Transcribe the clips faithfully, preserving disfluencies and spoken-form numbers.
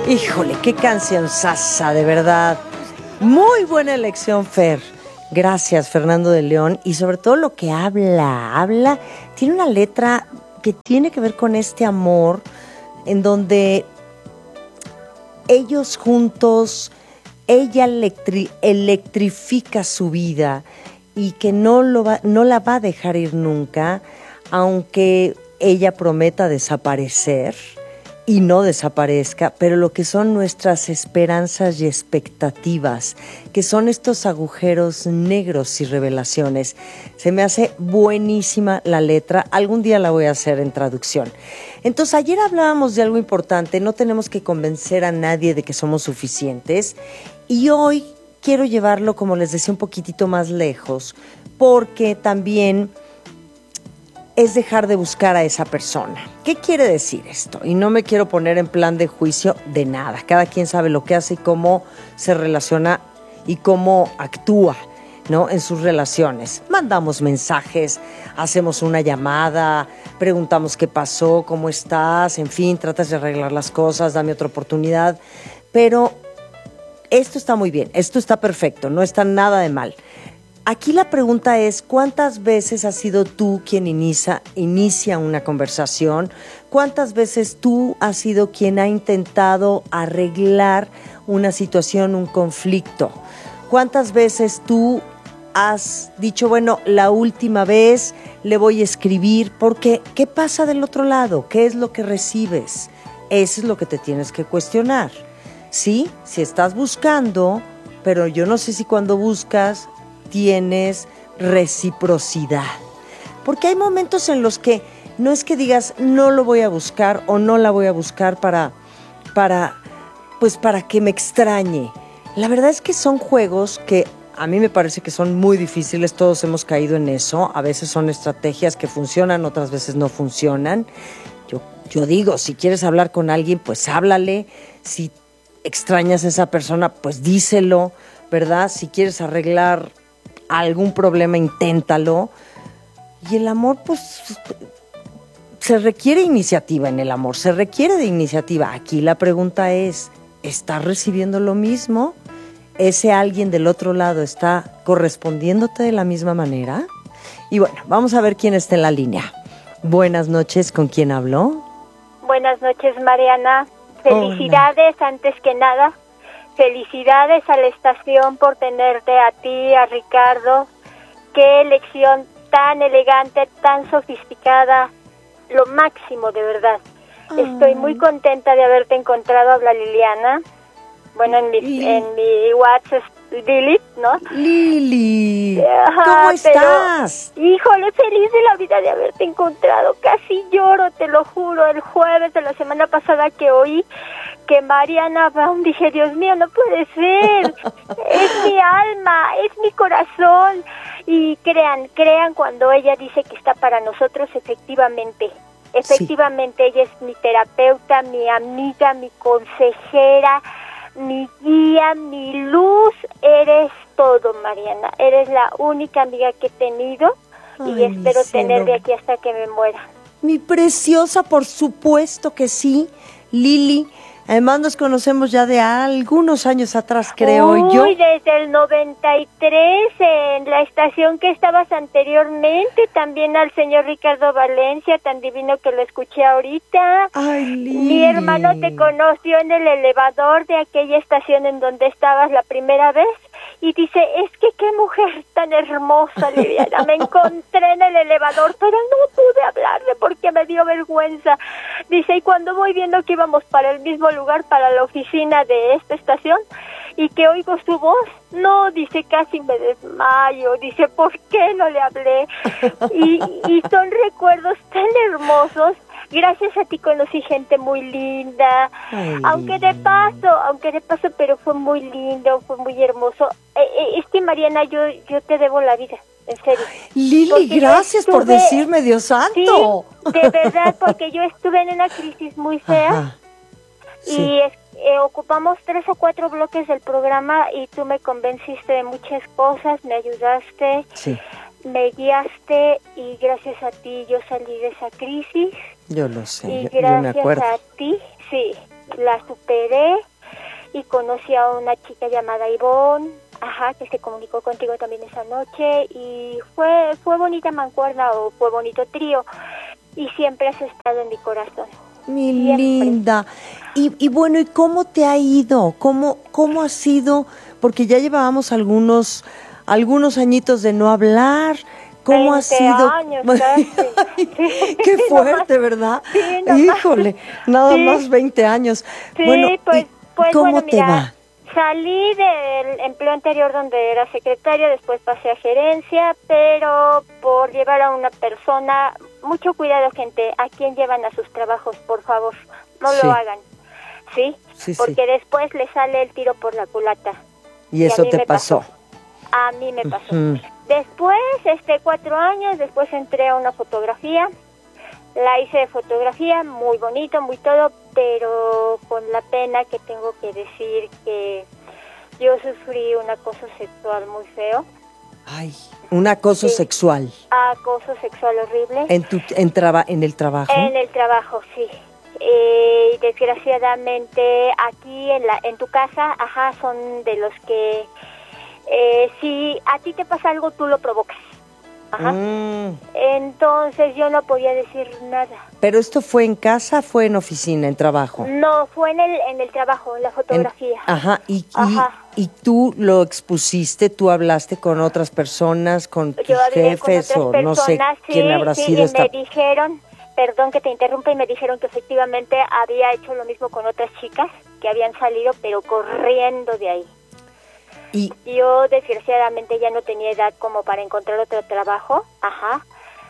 Híjole, qué canción sasa, de verdad. Muy buena elección, Fer. Gracias, Fernando de León. Y sobre todo lo que habla, habla, tiene una letra que tiene que ver con este amor, en donde ellos juntos, ella electri- electrifica su vida y que no, lo va, no la va a dejar ir nunca, aunque ella prometa desaparecer y no desaparezca, pero lo que son nuestras esperanzas y expectativas, que son estos agujeros negros y revelaciones. Se me hace buenísima la letra, algún día la voy a hacer en traducción. Entonces, ayer hablábamos de algo importante, no tenemos que convencer a nadie de que somos suficientes, y hoy quiero llevarlo, como les decía, un poquitito más lejos, porque también es dejar de buscar a esa persona. ¿Qué quiere decir esto? Y no me quiero poner en plan de juicio de nada. Cada quien sabe lo que hace y cómo se relaciona y cómo actúa, ¿no?, en sus relaciones. Mandamos mensajes, hacemos una llamada, preguntamos qué pasó, cómo estás, en fin, tratas de arreglar las cosas, dame otra oportunidad. Pero esto está muy bien, esto está perfecto, no está nada de mal. Aquí la pregunta es, ¿cuántas veces has sido tú quien inicia, inicia una conversación? ¿Cuántas veces tú has sido quien ha intentado arreglar una situación, un conflicto? ¿Cuántas veces tú has dicho, bueno, la última vez le voy a escribir? Porque, ¿qué pasa del otro lado? ¿Qué es lo que recibes? Eso es lo que te tienes que cuestionar. Sí, si estás buscando, pero yo no sé si cuando buscas tienes reciprocidad. Porque hay momentos en los que no es que digas no lo voy a buscar o no la voy a buscar para, para, pues para que me extrañe. La verdad es que son juegos que a mí me parece que son muy difíciles, todos hemos caído en eso. A veces son estrategias que funcionan, otras veces no funcionan. Yo, yo digo, si quieres hablar con alguien, pues háblale. Si extrañas a esa persona, pues díselo, ¿verdad? Si quieres arreglar algún problema, inténtalo. Y el amor, pues, se requiere iniciativa en el amor, se requiere de iniciativa. Aquí la pregunta es, ¿estás recibiendo lo mismo? ¿Ese alguien del otro lado está correspondiéndote de la misma manera? Y bueno, vamos a ver quién está en la línea. Buenas noches, ¿con quién habló? Buenas noches, Mariana. Felicidades. Hola. Antes que nada. Felicidades a la estación por tenerte a ti, a Ricardo. Qué elección tan elegante, tan sofisticada, lo máximo, de verdad. Ay. Estoy muy contenta de haberte encontrado. Habla Liliana. Bueno, en mi, y... en mi WhatsApp, Lili, ¿no? Lili, Ajá, ¿cómo estás? Pero, híjole, feliz de la vida de haberte encontrado. Casi lloro, te lo juro. El jueves de la semana pasada que oí que Mariana Baum, dije, Dios mío, no puede ser. Es mi alma, es mi corazón. Y crean, crean cuando ella dice que está para nosotros, efectivamente. Efectivamente, sí. Ella es mi terapeuta, mi amiga, mi consejera, mi guía, mi luz. Eres todo, Mariana. Eres la única amiga que he tenido. Ay, y espero tener de aquí hasta que me muera. Mi preciosa, por supuesto que sí, Lili. Además nos conocemos ya de algunos años atrás, creo Uy, yo. Uy, desde el noventa y tres, en la estación que estabas anteriormente, también al señor Ricardo Valencia, tan divino que lo escuché ahorita. Ay, Lili. Mi hermano te conoció en el elevador de aquella estación en donde estabas la primera vez. Y dice, es que qué mujer tan hermosa, Liliana. Me encontré en el elevador, pero no pude hablarle porque me dio vergüenza. Dice, y cuando voy viendo que íbamos para el mismo lugar, para la oficina de esta estación, y que oigo su voz, no, dice, casi me desmayo. Dice, ¿por qué no le hablé? Y, y son recuerdos tan hermosos. Gracias a ti conocí gente muy linda, Ay. aunque de paso, aunque de paso, pero fue muy lindo, fue muy hermoso. Eh, eh, es que Mariana, yo yo te debo la vida, en serio. Lili, porque gracias estuve, por decirme, Dios santo. Sí, de verdad, porque yo estuve en una crisis muy fea. Ajá. Sí. Y es, eh, ocupamos tres o cuatro bloques del programa y tú me convenciste de muchas cosas, me ayudaste. Sí. Me guiaste y gracias a ti yo salí de esa crisis. Yo lo sé, y yo, gracias yo me acuerdo. a ti, sí, la superé y conocí a una chica llamada Ivonne, ajá, que se comunicó contigo también esa noche y fue fue bonita mancuerna o fue bonito trío y siempre has estado en mi corazón. Mi Siempre. linda. Y, y bueno, ¿y cómo te ha ido? ¿Cómo, cómo ha sido? Porque ya llevábamos algunos, algunos añitos de no hablar. ¿Cómo ha sido? años casi. Qué fuerte, ¿verdad? Sí, nomás. Híjole, nada Sí. más veinte años. Sí, Bueno, pues, ¿y pues ¿cómo bueno, te mira, va? salí del empleo anterior donde era secretaria, después pasé a gerencia, pero por llevar a una persona, mucho cuidado, gente, a quien llevan a sus trabajos, por favor, no Sí. lo hagan, ¿sí? Sí, Porque sí. después le sale el tiro por la culata. Y a eso mí te me pasó. A mí me pasó. Ujú. Después, este, cuatro años, después entré a una fotografía. La hice de fotografía, muy bonito, muy todo, pero con la pena que tengo que decir que yo sufrí un acoso sexual muy feo. Ay, un acoso Sí. sexual. Acoso sexual horrible. En tu en, traba, en el trabajo. En el trabajo, sí. Eh, desgraciadamente, aquí en la en tu casa, ajá, son de los que eh, si a ti te pasa algo, tú lo provocas. Ajá. Mm. Entonces yo no podía decir nada. Pero esto fue en casa, fue en oficina, en trabajo. No, fue en el en el trabajo, en la En- fotografía. ajá, y, y, Ajá. y tú lo expusiste, tú hablaste con otras personas, con tus Yo hablé con jefes otras o no sé personas, sí, quién habrá sí, sido y esta. me dijeron, perdón que te interrumpa, y me dijeron que efectivamente había hecho lo mismo con otras chicas que habían salido, pero corriendo de ahí. Y Yo desgraciadamente ya no tenía edad como para encontrar otro trabajo, ajá,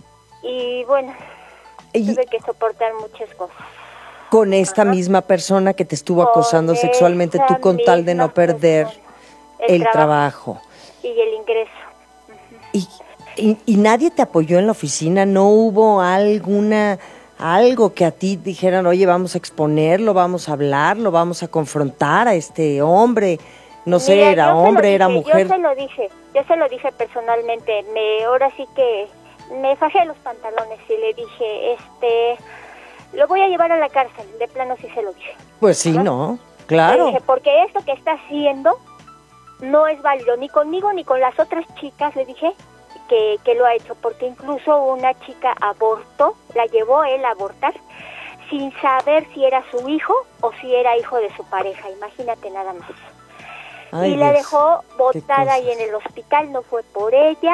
y bueno, Y- tuve que soportar muchas cosas. con esta Ajá. misma persona que te estuvo Con acosando sexualmente, tú esa con tal de no misma perder persona. el, trabajo. Y el ingreso. Y, y, y nadie te apoyó en la oficina, no hubo alguna algo que a ti dijeran, oye, vamos a exponerlo, vamos a hablarlo, vamos a confrontar a este hombre. No sé, Mira, era yo se lo hombre, era dije, mujer. Yo se lo dije, yo se lo dije personalmente. Me, ahora sí que me fajé los pantalones y le dije, este, lo voy a llevar a la cárcel. De plano sí se lo dije. Pues sí, ¿no? no, Le claro. dije, porque esto que está haciendo no es válido ni conmigo ni con las otras chicas, le dije, que, que lo ha hecho. Porque incluso una chica abortó, la llevó él a abortar, sin saber si era su hijo o si era hijo de su pareja. Imagínate nada más. Ay, y la Dios, dejó qué botada ahí cosas. en el hospital, no fue por ella.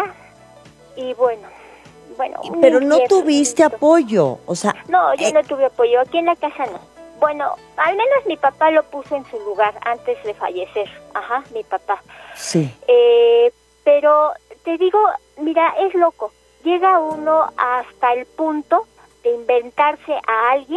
Y bueno, bueno. un Pero no infierno. tuviste apoyo, o sea... No, yo eh, no tuve apoyo, aquí en la casa no. Bueno, al menos mi papá lo puso en su lugar antes de fallecer. Ajá, mi papá. Sí, Eh, pero te digo, mira, es loco. Llega uno hasta el punto de inventarse a alguien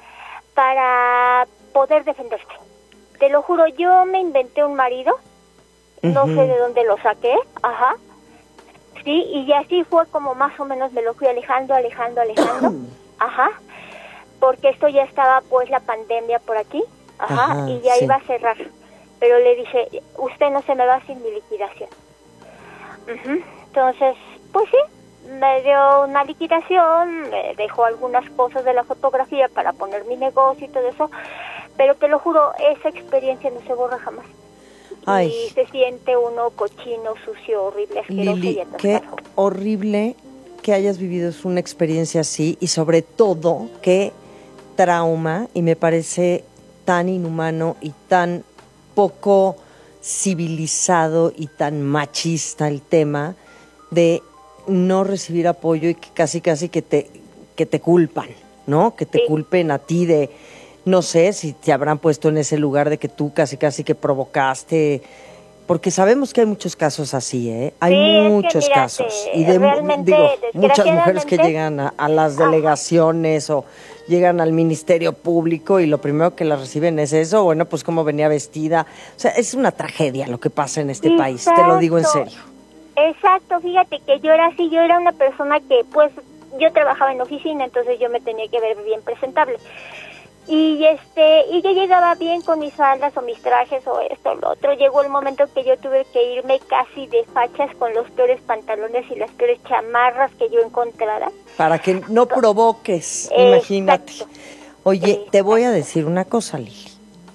para poder defenderse. Te lo juro, yo me inventé un marido, no Ujú. sé de dónde lo saqué, ajá, sí, y así fue como más o menos me lo fui alejando, alejando, alejando, ajá, porque esto ya estaba pues la pandemia por aquí, ajá, Ajá, y ya sí. iba a cerrar, pero le dije, usted no se me va sin mi liquidación. Ujú. Entonces, pues sí, me dio una liquidación, me dejó algunas cosas de la fotografía para poner mi negocio y todo eso, pero te lo juro, esa experiencia no se borra jamás. Ay. Y se siente uno cochino, sucio, horrible, asqueroso y Lili, qué atascado. horrible que hayas vivido una experiencia así y sobre todo qué trauma, y me parece tan inhumano y tan poco civilizado y tan machista el tema de no recibir apoyo y que casi casi que te que te culpan, ¿no? Que te Sí. culpen a ti de no sé si te habrán puesto en ese lugar de que tú casi casi que provocaste, porque sabemos que hay muchos casos así, ¿eh? Hay Sí, es que muchos mira, casos. te- Y de realmente, digo, muchas mujeres que desgraciadamente- llegan a, a las Ajá. delegaciones o llegan al Ministerio Público y lo primero que las reciben es eso, bueno, pues cómo venía vestida. O sea, es una tragedia lo que pasa en este país, te lo digo en Exacto. serio. Exacto, fíjate que yo era así, yo era una persona que pues yo trabajaba en oficina, entonces yo me tenía que ver bien presentable. Y este, y yo llegaba bien con mis faldas o mis trajes o esto o lo otro. Llegó el momento que yo tuve que irme casi de fachas con los peores pantalones y las peores chamarras que yo encontrara. Para que no provoques, Exacto. imagínate. Oye, Exacto. te voy a decir una cosa, Lili.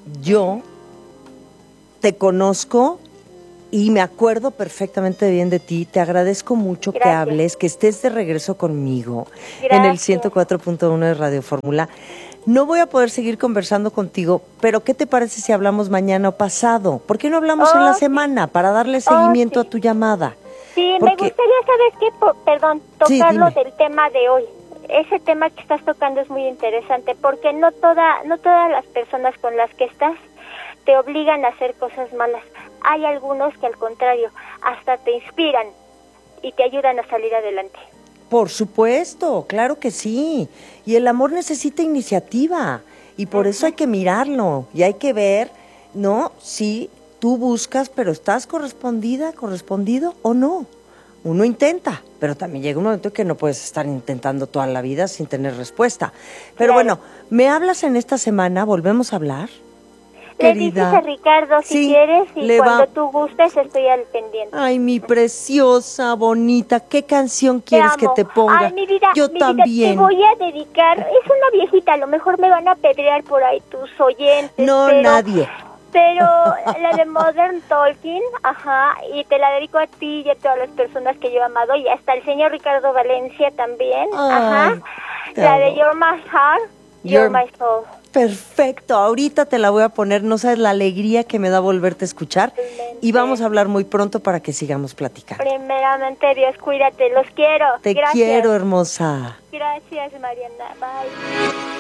yo te conozco y me acuerdo perfectamente bien de ti. Te agradezco mucho Gracias. que hables, que estés de regreso conmigo Gracias. en el ciento cuatro punto uno de Radio Fórmula. No voy a poder seguir conversando contigo, pero ¿qué te parece si hablamos mañana o pasado? ¿Por qué no hablamos Oh, en la sí. semana para darle Oh, seguimiento sí. a tu llamada? Sí, Porque- me gustaría, ¿sabes qué? Po- perdón, Sí, tocarlo dime. del tema de hoy. Ese tema que estás tocando es muy interesante porque no toda, no todas las personas con las que estás te obligan a hacer cosas malas. Hay algunos que al contrario, hasta te inspiran y te ayudan a salir adelante. Por supuesto, claro que sí. Y el amor necesita iniciativa. Y por eso hay que mirarlo. Y hay que ver, ¿no? Si tú buscas, pero estás correspondida, correspondido o no. Uno intenta, pero también llega un momento que no puedes estar intentando toda la vida sin tener respuesta. Pero Claro. bueno, ¿me hablas en esta semana? ¿Volvemos a hablar? Le dices a Ricardo si Sí, quieres y le cuando va- tú gustes estoy al pendiente. Ay, mi preciosa, bonita, ¿qué canción Te quieres que amo. te ponga? Ay, mi vida, Yo mi vida, también. te voy a dedicar. Es una viejita, a lo mejor me van a pedrear por ahí tus oyentes. No, pero, nadie. Pero la de Modern Talking, ajá, y te la dedico a ti y a todas las personas que yo he amado y hasta el señor Ricardo Valencia también, ajá. Ay, te La de amo. You're My Heart, You're, You're- My Soul. Perfecto, ahorita te la voy a poner, no sabes la alegría que me da volverte a escuchar y vamos a hablar muy pronto para que sigamos platicando. Primeramente, Dios, cuídate, los quiero. Te Gracias. quiero, hermosa. Gracias, Mariana. Bye.